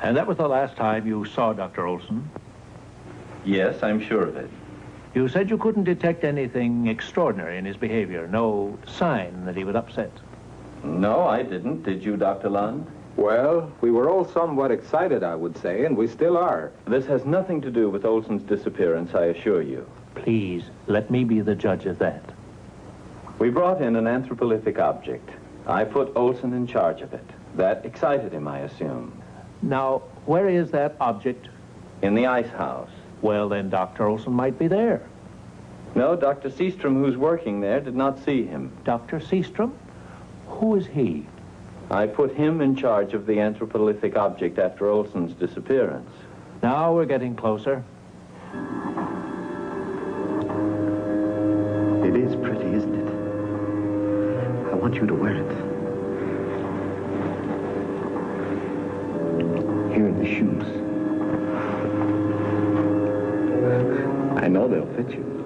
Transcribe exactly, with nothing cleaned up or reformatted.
And that was the last time you saw Doctor Olson? Yes, I'm sure of it. You said you couldn't detect anything extraordinary in his behavior, no sign that he was upset. No, I didn't. Did you, Doctor Lund? Well, we were all somewhat excited, I would say, and we still are. This has nothing to do with Olson's disappearance, I assure you. Please, let me be the judge of that. We brought in an anthropolithic object. I put Olson in charge of it. That excited him, I assume. Now, where is that object? In the ice house. Well, then Doctor Olson might be there. No, Doctor Seastrom, who's working there, did not see him. Doctor Seastrom? Who is he? I put him in charge of the anthropolithic object after Olson's disappearance. Now we're getting closer. It is pretty, isn't it? I want you to wear it. Here are the shoes. I know they'll fit you.